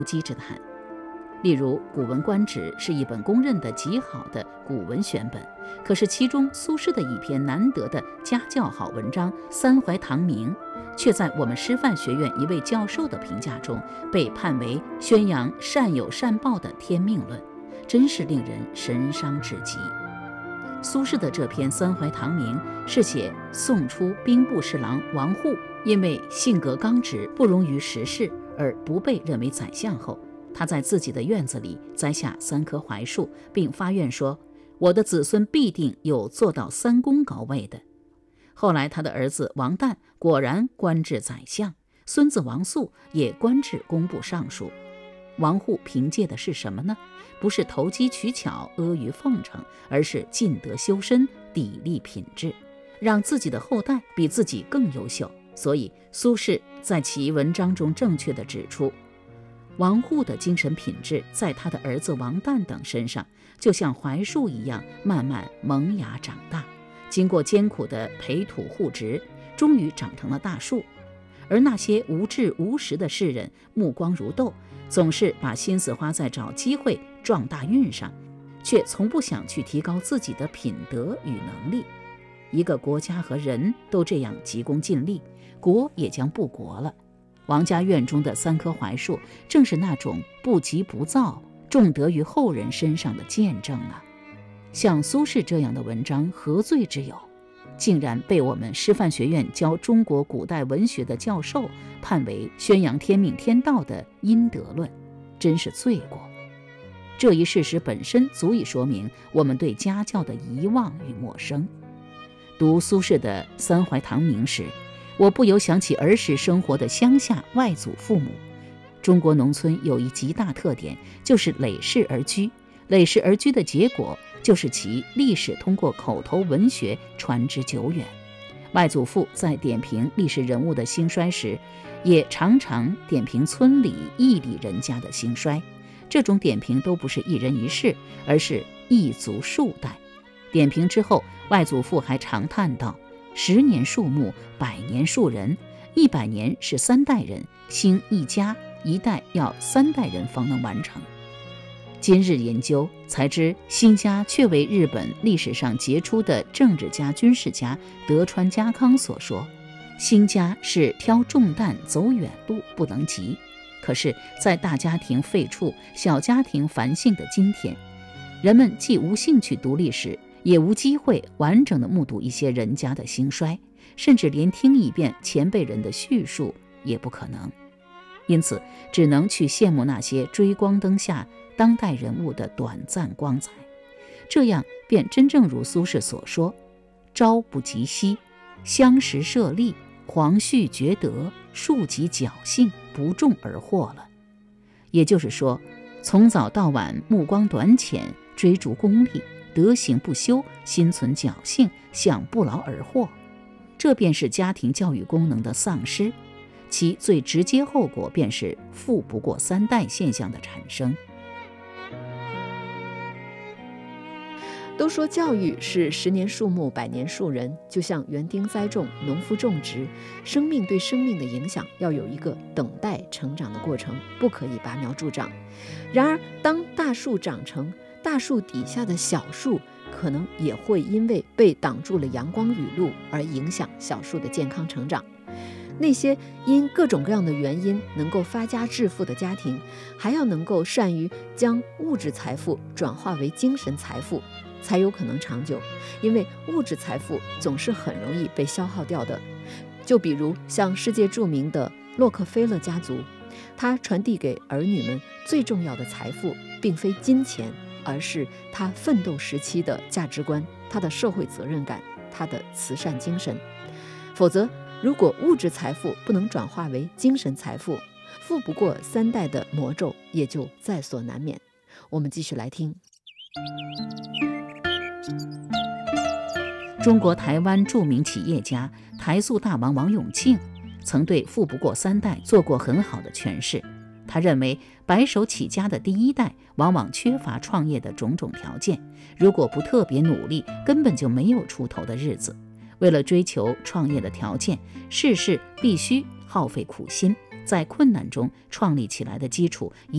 稽之谈。例如《古文观止》是一本公认的极好的古文选本，可是其中苏轼的一篇难得的家教好文章《三槐堂铭》，却在我们师范学院一位教授的评价中被判为宣扬善有善报的天命论，真是令人神伤至极。苏轼的这篇《三槐堂铭》是写宋初兵部侍郎王祜因为性格刚直，不容于时事，而不被认为宰相后，他在自己的院子里栽下3棵槐树，并发愿说：“我的子孙必定有做到3公高位的。”后来他的儿子王旦果然官至宰相，孙子王肃也官至工部尚书。王祜凭借的是什么呢？不是投机取巧、阿谀奉承，而是尽德修身、砥砺品质，让自己的后代比自己更优秀。所以苏轼在其文章中正确地指出，王祜的精神品质在他的儿子王旦等身上，就像槐树一样慢慢萌芽长大，经过艰苦的培土护植，终于长成了大树。而那些无志无识的士人，目光如豆，总是把心思花在找机会壮大运上，却从不想去提高自己的品德与能力。一个国家和人都这样急功近利，国也将不国了。王家院中的3棵槐树，正是那种不急不躁、重德于后人身上的见证啊！像苏轼这样的文章，何罪之有？竟然被我们师范学院教中国古代文学的教授判为宣扬天命天道的阴德论，真是罪过。这一事实本身足以说明我们对家教的遗忘与陌生。读苏轼的《三槐堂铭》时，我不由想起儿时生活的乡下外祖父母。中国农村有一极大特点，就是累世而居。累世而居的结果，就是其历史通过口头文学传之久远。外祖父在点评历史人物的兴衰时，也常常点评村里一里人家的兴衰。这种点评都不是一人一事，而是一族数代。点评之后，外祖父还长叹道：“10年树木，100年树人，100年是3代人，兴一家1代要3代人方能完成。”今日研究才知，兴家确为日本历史上杰出的政治家、军事家德川家康所说。兴家是挑重担走远路不能急，可是在大家庭废黜、小家庭繁兴的今天，人们既无兴趣读历史，也无机会完整地目睹一些人家的兴衰，甚至连听一遍前辈人的叙述也不可能。因此只能去羡慕那些追光灯下当代人物的短暂光彩，这样便真正如苏轼所说：“朝不及夕，相识设立，黄煦厥德，庶几侥幸，不重而获了。”也就是说，从早到晚目光短浅，追逐功利，德行不修，心存侥幸，想不劳而获，这便是家庭教育功能的丧失，其最直接后果便是富不过3代现象的产生。 都说教育是10年树木100年树人，就像园丁栽种、农夫种植，生命对生命的影响要有一个等待成长的过程，不可以拔苗助长。然而当大树长成，大树底下的小树可能也会因为被挡住了阳光雨露而影响小树的健康成长。那些因各种各样的原因能够发家致富的家庭，还要能够善于将物质财富转化为精神财富，才有可能长久。因为物质财富总是很容易被消耗掉的。就比如像世界著名的洛克菲勒家族，他传递给儿女们最重要的财富并非金钱，而是他奋斗时期的价值观，他的社会责任感，他的慈善精神。否则如果物质财富不能转化为精神财富，富不过3代的魔咒也就在所难免。我们继续来听。 中国台湾著名企业家台塑大王王永庆曾对富不过3代做过很好的诠释。他认为白手起家的第1代往往缺乏创业的种种条件，如果不特别努力，根本就没有出头的日子。为了追求创业的条件，事事必须耗费苦心，在困难中创立起来的基础